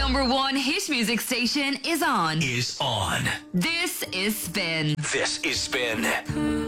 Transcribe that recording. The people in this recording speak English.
number one hit music station is on. Is on. This is Spin. This is Spin.